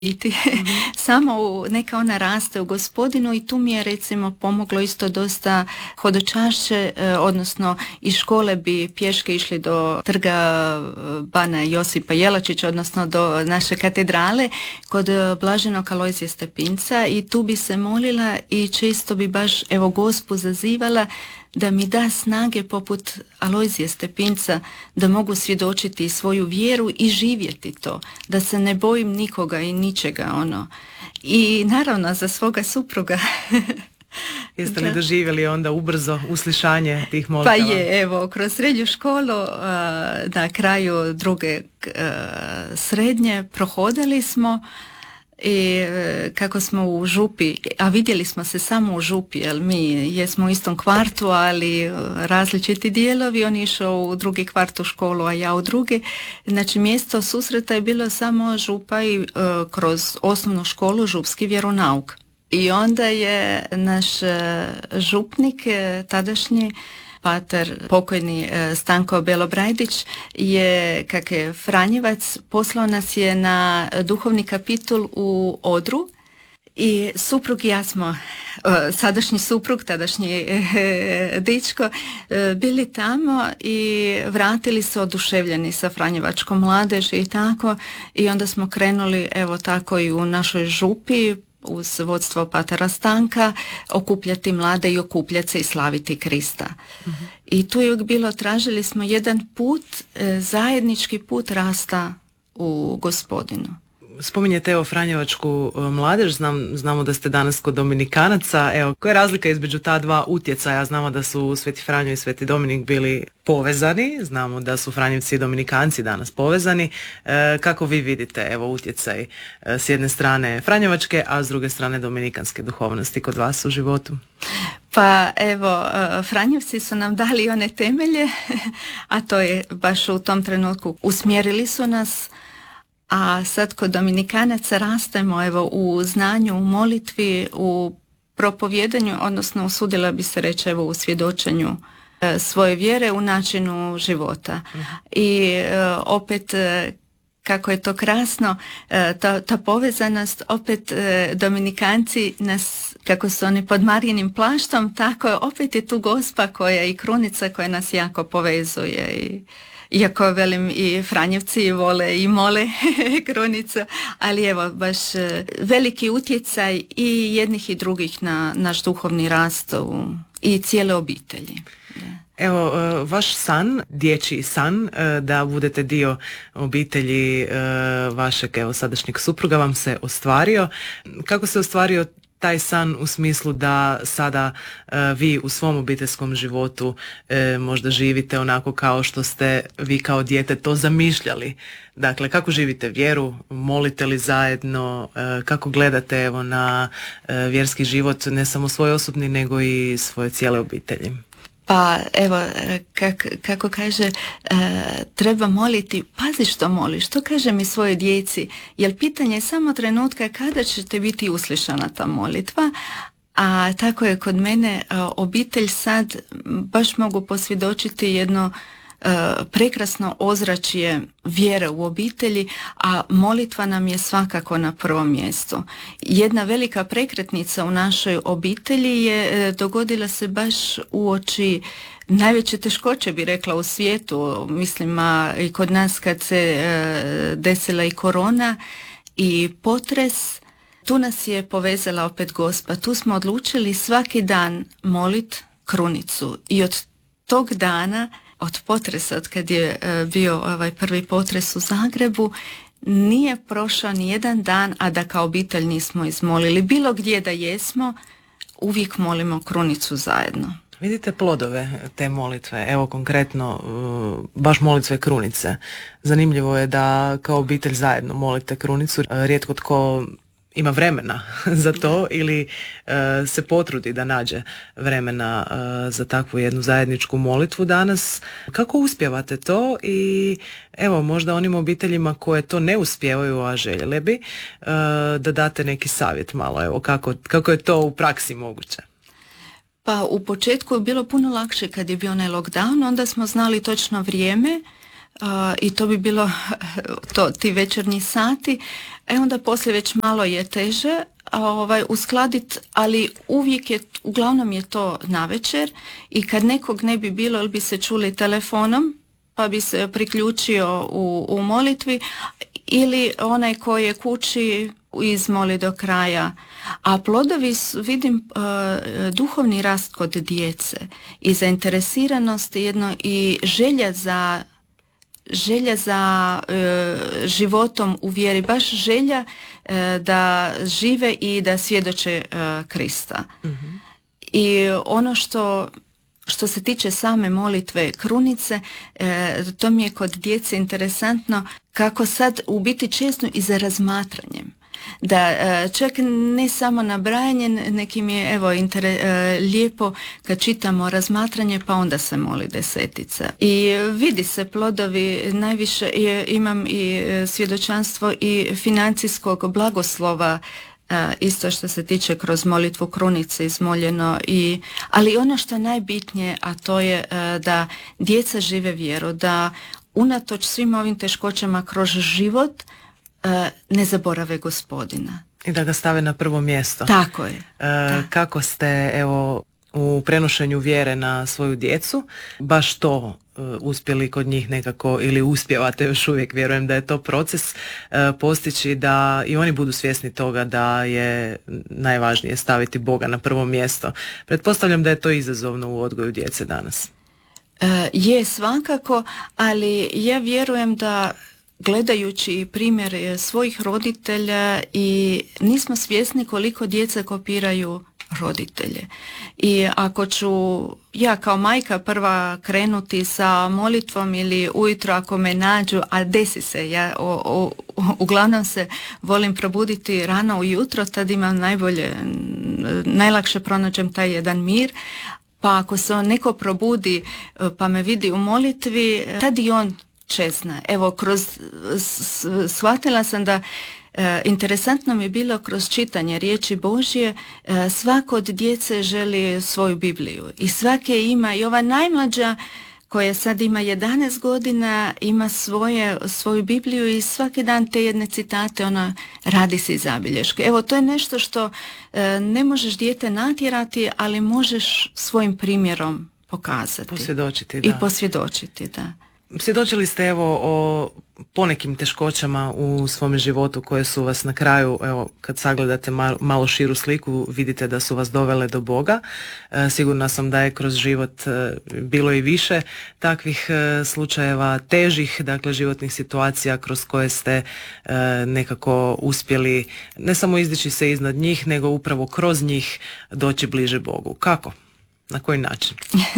biti. Samo neka ona raste u Gospodinu i tu mi je recimo pomoglo isto dosta hodočašće, odnosno iz škole bi pješke išli do trga Bana Josipa Jelačića, odnosno do naše katedrale kod Blaženog Alojzija Stepinca i tu bi se molila i često bi baš Gospu zazivala da mi da snage poput Alojzija Stepinca da mogu svjedočiti svoju vjeru i živjeti to, da se ne bojim nikoga i ničega I naravno za svoga supruga. Jeste li doživjeli onda ubrzo uslišanje tih molitava? Pa je, kroz srednju školu na kraju druge srednje prohodili smo i kako smo u župi, a vidjeli smo se samo u župi, jer mi jesmo u istom kvartu, ali različiti dijelovi, on je išao u drugi kvart u školu, a ja u drugi. Znači mjesto susreta je bilo samo župa i kroz osnovnu školu župski vjeronauk. I onda je naš župnik, tadašnji pater, pokojni Stanko Belobrajdić, kak je Franjevac, poslao nas je na duhovni kapitul u Odru i suprug i ja smo, sadašnji suprug, tadašnji dičko, bili tamo i vratili se oduševljeni sa franjevačkom mladeži i tako. I onda smo krenuli tako i u našoj župi uz vodstvo patera Stanka okupljati mlade i okupljati se i slaviti Krista. I tu je bilo, tražili smo jedan put, zajednički put rasta u Gospodinu. Spominjete franjevačku mladež, znamo da ste danas kod Dominikanaca. Koja je razlika između ta dva utjecaja? Znamo da su Sveti Franjo i Sveti Dominik bili povezani, znamo da su Franjevci i Dominikanci danas povezani. Kako vi vidite utjecaj s jedne strane franjevačke, a s druge strane dominikanske duhovnosti kod vas u životu? Pa Franjevci su nam dali one temelje, a to je baš u tom trenutku usmjerili su nas. A sad kod Dominikanaca rastemo u znanju, u molitvi, u propovjedanju, odnosno usudila bi se reći u svjedočenju svoje vjere, u načinu života. I opet kako je to krasno, ta povezanost, opet Dominikanci nas, kako su oni pod Marijinim plaštom, tako je, opet je tu Gospa koja i krunica koja nas jako povezuje iako velim i Franjevci vole i mole krunicu, ali baš veliki utjecaj i jednih i drugih na naš duhovni rast i cijele obitelji. Vaš san, dječji san, da budete dio obitelji vašeg sadašnjeg supruga vam se ostvario. Kako se ostvario taj san u smislu da sada vi u svom obiteljskom životu možda živite onako kao što ste vi kao dijete to zamišljali? Dakle, kako živite vjeru, molite li zajedno, kako gledate na vjerski život, ne samo svoj osobni nego i svoje cijele obitelji? Pa kako kaže, treba moliti, pazi što moliš, to kažem i svojoj djeci, jer pitanje je samo trenutka kada ćete biti uslišana ta molitva, a tako je kod mene obitelj sad, baš mogu posvjedočiti jedno prekrasno ozračje vjere u obitelji, a molitva nam je svakako na prvom mjestu. Jedna velika prekretnica u našoj obitelji je dogodila se baš uoči najveće teškoće, bi rekla, u svijetu, mislim i kod nas kad se desila i korona i potres. Tu nas je povezala opet Gospa, tu smo odlučili svaki dan molit krunicu i od tog dana, od potresa, od kad je bio prvi potres u Zagrebu, nije prošao ni jedan dan, a da kao obitelj nismo izmolili. Bilo gdje da jesmo, uvijek molimo krunicu zajedno. Vidite plodove te molitve, konkretno baš molitve krunice. Zanimljivo je da kao obitelj zajedno molite krunicu. Rijetko tko ima vremena za to ili se potrudi da nađe vremena za takvu jednu zajedničku molitvu danas. Kako uspijevate to i možda onim obiteljima koje to ne uspijevaju, a željele bi, da date neki savjet malo, kako je to u praksi moguće? Pa u početku je bilo puno lakše kad je bio onaj lockdown, onda smo znali točno vrijeme i to bi bilo ti večernji sati, onda poslije već malo je teže uskladiti, ali uglavnom je to navečer i kad nekog ne bi bilo ili bi se čuli telefonom pa bi se priključio u molitvi, ili onaj koji je kući izmoli do kraja. A plodovi vidim duhovni rast kod djece i zainteresiranost jedno i želja za životom u vjeri, baš želja da žive i da svjedoče Krista. Mm-hmm. I ono što se tiče same molitve krunice, to mi je kod djece interesantno kako sad u biti često i za razmatranjem. Da čak ne samo nabrajanje, neki mi je lijepo kad čitamo razmatranje pa onda se moli desetica. I vidi se plodovi, najviše imam i svjedočanstvo i financijskog blagoslova, isto što se tiče kroz molitvu krunice izmoljeno, ali ono što je najbitnije, a to je da djeca žive vjeru, da unatoč svim ovim teškoćama kroz život ne zaborave Gospodina. I da ga stave na prvo mjesto. Tako je. Kako ste u prenošenju vjere na svoju djecu baš to uspjeli kod njih nekako, ili uspijevate još uvijek, vjerujem da je to proces, postići da i oni budu svjesni toga da je najvažnije staviti Boga na prvo mjesto. Pretpostavljam da je to izazovno u odgoju djece danas. Je svakako, ali ja vjerujem da gledajući primjer svojih roditelja i nismo svjesni koliko djeca kopiraju roditelje. I ako ću ja kao majka prva krenuti sa molitvom ili ujutro ako me nađu, a desi se, ja uglavnom se volim probuditi rano ujutro, tad imam najlakše pronađem taj jedan mir, pa ako se neko probudi pa me vidi u molitvi, tad i on čezna. Evo, shvatila sam da interesantno mi je bilo kroz čitanje riječi Božje, svako od djece želi svoju Bibliju i svake ima, i ova najmlađa koja sad ima 11 godina ima svoju Bibliju i svaki dan te jedne citate ona radi si zabilješke. Evo, to je nešto što ne možeš dijete natjerati, ali možeš svojim primjerom pokazati. Posvjedočiti, da. I posvjedočiti, da. Svjedočili ste o ponekim teškoćama u svom životu koje su vas na kraju, kad sagledate malo širu sliku, vidite da su vas dovele do Boga. Sigurna sam da je kroz život bilo i više takvih slučajeva, težih, dakle, životnih situacija kroz koje ste nekako uspjeli ne samo izdići se iznad njih, nego upravo kroz njih doći bliže Bogu. Kako? Na koji način?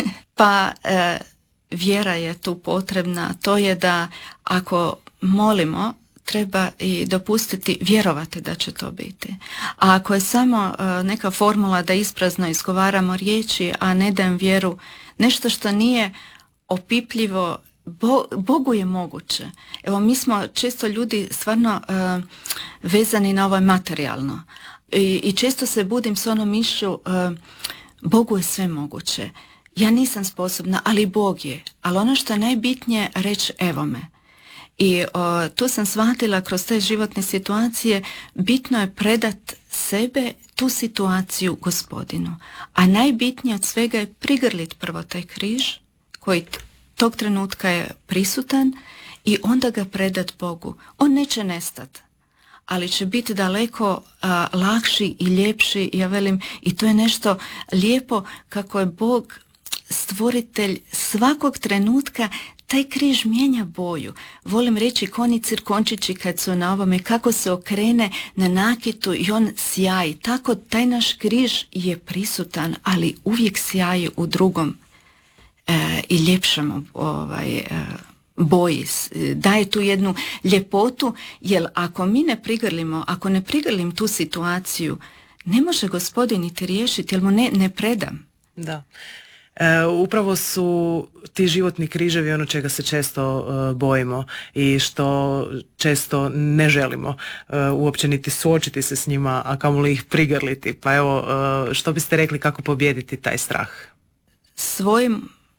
Vjera je tu potrebna, to je da ako molimo treba i dopustiti vjerovati da će to biti. A ako je samo neka formula da isprazno izgovaramo riječi, a ne dajem vjeru, nešto što nije opipljivo, Bogu je moguće. Evo, mi smo često ljudi stvarno vezani na ovo materijalno i često se budim s onom mišlju, Bogu je sve moguće. Ja nisam sposobna, ali Bog je. Ali ono što je najbitnije reći evo me. I tu sam shvatila kroz te životne situacije, bitno je predat sebe, tu situaciju Gospodinu. A najbitnije od svega je prigrlit prvo taj križ koji tog trenutka je prisutan i onda ga predat Bogu. On neće nestati, ali će biti daleko lakši i ljepši, ja velim, i to je nešto lijepo kako je Bog stvoritelj svakog trenutka. Taj križ mijenja boju. Volim reći koni cirkončići kad su na ovome, kako se okrene na nakitu i on sjaji. Tako taj naš križ je prisutan, ali uvijek sjaji u drugom i ljepšom boji. Daje tu jednu ljepotu, jer ako mi ne prigrlimo, ako ne prigrlim tu situaciju, ne može Gospodin niti riješiti, jer mu ne predam. Da. Upravo su ti životni križevi ono čega se često bojimo i što često ne želimo uopće niti suočiti se s njima, a kamoli ih prigrliti. Pa evo, što biste rekli kako pobijediti taj strah? Svojim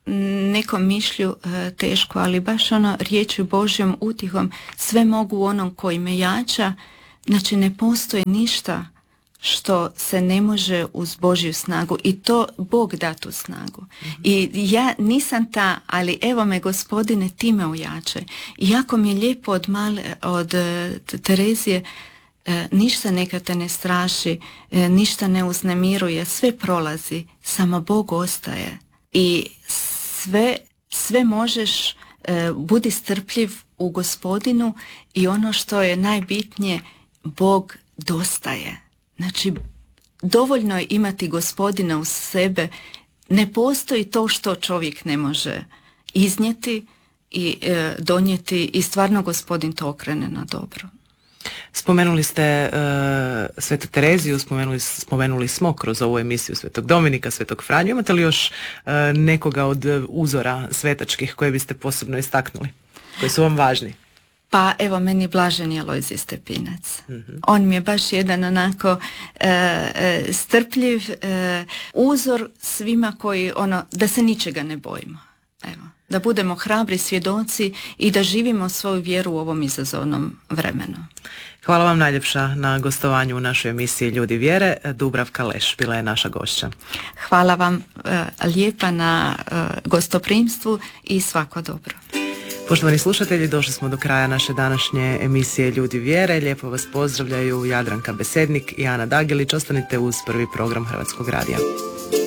nekom mišlju teško, ali baš ono riječju Božjom utihom sve mogu u onom koji me jača. Znači ne postoji ništa što se ne može uz Božju snagu i to Bog da tu snagu. I ja nisam ta, ali evo me Gospodine ti me ojačaj. I jako mi je lijepo od Terezije, ništa neka te ne straši, ništa ne uznemiruje, sve prolazi, samo Bog ostaje. I sve možeš, budi strpljiv u Gospodinu i ono što je najbitnije, Bog dostaje. Znači, dovoljno je imati Gospodina uz sebe. Ne postoji to što čovjek ne može iznijeti i donijeti i stvarno Gospodin to okrene na dobro. Spomenuli ste Svetu Tereziju, spomenuli smo kroz ovu emisiju Svetog Dominika, Svetog Franju. Imate li još nekoga od uzora svetačkih koje biste posebno istaknuli, koji su vam važni? Pa evo, meni Blaženi Alojzije Stepinac. On mi je baš jedan onako strpljiv uzor svima koji da se ničega ne bojimo. Evo, da budemo hrabri svjedoci i da živimo svoju vjeru u ovom izazovnom vremenu. Hvala vam najljepša na gostovanju u našoj emisiji Ljudi vjere. Dubravka Leš bila je naša gošća. Hvala vam lijepa na gostoprimstvu i svako dobro. Poštovani slušatelji, došli smo do kraja naše današnje emisije Ljudi vjere. Lijepo vas pozdravljaju Jadranka Besednik i Ana Dagelić. Ostanite uz prvi program Hrvatskog radija.